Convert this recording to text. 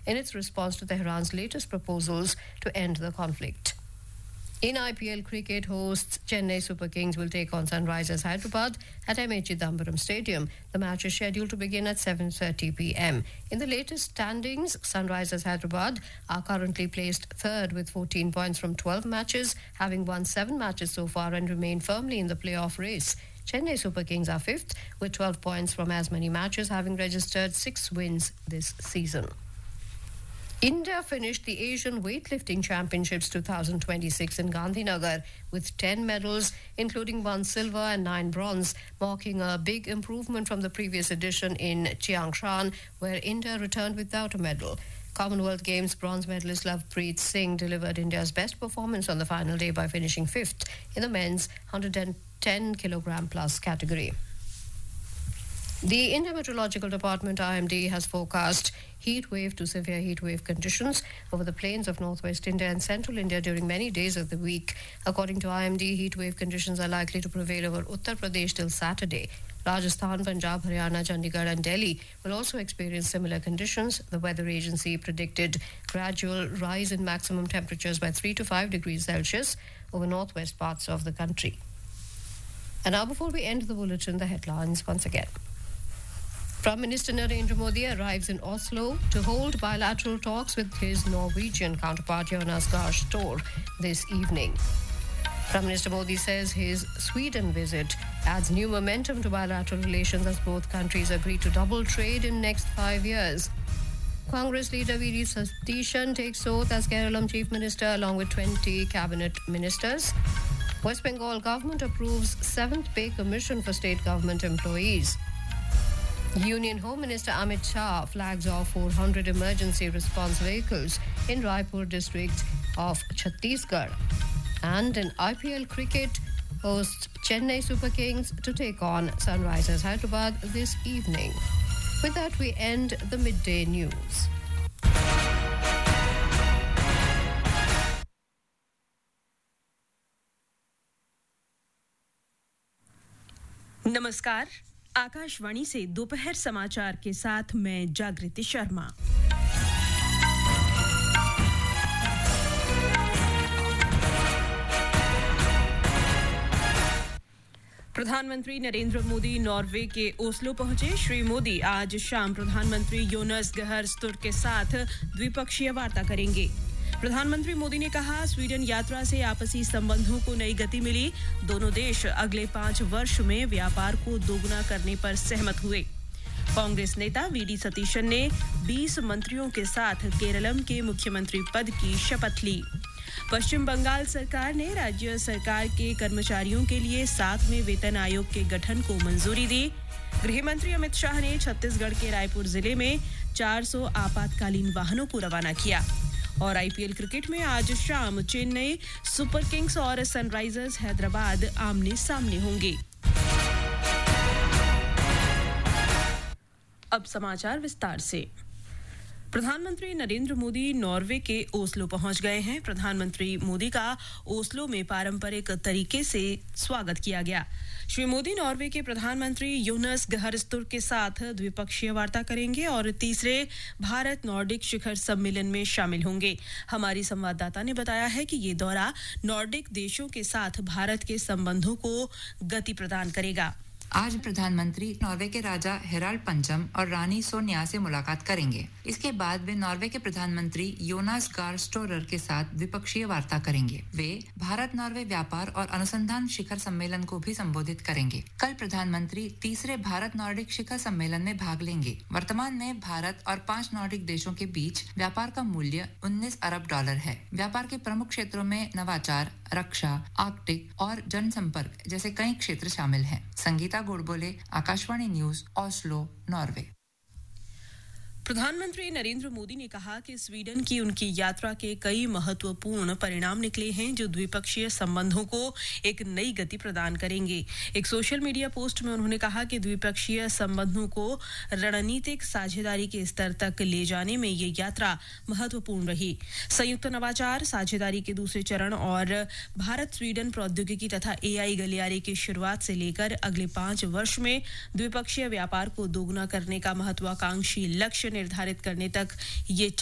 in its response to Tehran's latest proposals to end the conflict. In IPL cricket, hosts Chennai Super Kings will take on Sunrisers Hyderabad at M.A. Chidambaram Stadium. The match is scheduled to begin at 7:30 p.m. In the latest standings, Sunrisers Hyderabad are currently placed third with 14 points from 12 matches, having won 7 matches so far and remain firmly in the playoff race. Chennai Super Kings are fifth with 12 points from as many matches, having registered 6 wins this season. India finished the Asian Weightlifting Championships 2026 in Gandhinagar with 10 medals, including 1 silver and 9 bronze, marking a big improvement from the previous edition in Chiangshan, where India returned without a medal. Commonwealth Games bronze medalist Lovepreet Singh delivered India's best performance on the final day by finishing 5th in the men's 110 kilogram plus category. The India Meteorological Department IMD has forecast heat wave to severe heat wave conditions over the plains of northwest India and central India during many days of the week. According to IMD, heat wave conditions are likely to prevail over Uttar Pradesh till Saturday. Rajasthan, Punjab, Haryana, Chandigarh and Delhi will also experience similar conditions. The weather agency predicted gradual rise in maximum temperatures by 3 to 5 degrees Celsius over northwest parts of the country. And now, before we end the bulletin, the headlines once again. Prime Minister Narendra Modi arrives in Oslo to hold bilateral talks with his Norwegian counterpart Jonas Gahr Store this evening. Prime Minister Modi says his Sweden visit adds new momentum to bilateral relations as both countries agree to double trade in next 5 years. Congress leader V.D. Satishan takes oath as Kerala Chief Minister along with 20 cabinet ministers. West Bengal government approves 7th pay commission for state government employees. Union Home Minister Amit Shah flags off 400 emergency response vehicles in Raipur district of Chhattisgarh. And in IPL cricket, hosts Chennai Super Kings to take on Sunrisers Hyderabad this evening. With that, we end the midday news. नमस्कार, आकाशवाणी से दोपहर समाचार के साथ मैं जागृति शर्मा। प्रधानमंत्री Narendra Modi Norway के ओस्लो पहुंचे। श्री मोदी आज शाम प्रधानमंत्री जोनास गाहर स्टोर के साथ द्विपक्षीय वार्ता करेंगे। प्रधानमंत्री मोदी ने कहा, स्वीडन यात्रा से आपसी संबंधों को नई गति मिली। दोनों देश अगले 5 वर्ष में व्यापार को दोगुना करने पर सहमत हुए। कांग्रेस नेता वी.डी. सतीशन ने 20 मंत्रियों के साथ केरलम के मुख्यमंत्री पद की शपथ ली। पश्चिम बंगाल सरकार ने राज्य सरकार के कर्मचारियों के लिए 7वें वेतन आयोग के गठन को मंजूरी दी। गृह मंत्री अमित शाह ने छत्तीसगढ़ के रायपुर जिले में 400 आपातकालीन वाहनों को रवाना किया। और आईपीएल क्रिकेट में आज शाम चेन्नई सुपर किंग्स और सनराइजर्स हैदराबाद आमने-सामने होंगे। अब समाचार विस्तार से। प्रधानमंत्री नरेंद्र मोदी नॉर्वे के ओस्लो पहुंच गए हैं। प्रधानमंत्री मोदी का ओस्लो में पारंपरिक तरीके से स्वागत किया गया। श्री मोदी नॉर्वे के प्रधानमंत्री जोनास गाहर स्टोर के साथ द्विपक्षीय वार्ता करेंगे और तीसरे भारत नॉर्डिक शिखर सम्मेलन में शामिल होंगे। हमारी संवाददाता ने बताया है कि ये दौरा नॉर्डिक देशों के साथ भारत के संबंधों को गति प्रदान करेगा। आज प्रधानमंत्री नॉर्वे के राजा हेराल्ड पंचम और रानी सोनिया से मुलाकात करेंगे। इसके बाद वे नॉर्वे के प्रधानमंत्री जोनास गाहर स्टोरर के साथ द्विपक्षीय वार्ता करेंगे। वे भारत नॉर्वे व्यापार और अनुसंधान शिखर सम्मेलन को भी संबोधित करेंगे। कल प्रधानमंत्री तीसरे भारत नॉर्डिक शिखर सम्मेलन में भाग लेंगे। वर्तमान में भारत और 5 नॉर्डिक देशों के बीच व्यापार का मूल्य $19 अरब है। व्यापार के प्रमुख क्षेत्रों में नवाचार, रक्षा, आर्कटिक और जनसंपर्क जैसे कई क्षेत्र शामिल हैं। Sangeeta Godbole, Akashvani news, Oslo, Norway. प्रधानमंत्री नरेंद्र मोदी ने कहा कि स्वीडन की उनकी यात्रा के कई महत्वपूर्ण परिणाम निकले हैं जो द्विपक्षीय संबंधों को एक नई गति प्रदान करेंगे। एक सोशल मीडिया पोस्ट में उन्होंने कहा कि द्विपक्षीय संबंधों को रणनीतिक साझेदारी के स्तर तक ले जाने में ये यात्रा महत्वपूर्ण रही। संयुक्त नवाचार साझेदारी के दूसरे चरण और भारत स्वीडन प्रौद्योगिकी तथा एआई गलियारे की शुरुआत से लेकर अगले 5 वर्ष में द्विपक्षीय व्यापार को दोगुना करने का महत्वाकांक्षी लक्ष्य निर्धारित करने तक ये